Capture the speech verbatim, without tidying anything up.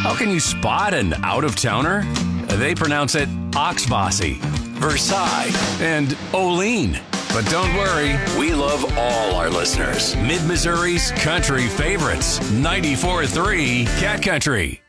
How can you spot an out-of-towner? They pronounce it Oxbossy, Versailles, and Olean. But don't worry, we love all our listeners. Mid-Missouri's country favorites, ninety-four point three Cat Country.